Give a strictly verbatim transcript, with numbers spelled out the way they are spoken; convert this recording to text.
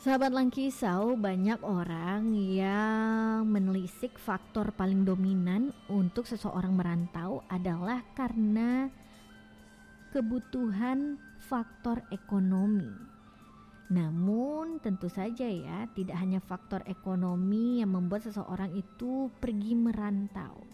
Sahabat Langkisau, banyak orang yang menelisik faktor paling dominan untuk seseorang merantau adalah karena kebutuhan faktor ekonomi. Namun tentu saja ya, tidak hanya faktor ekonomi yang membuat seseorang itu pergi merantau.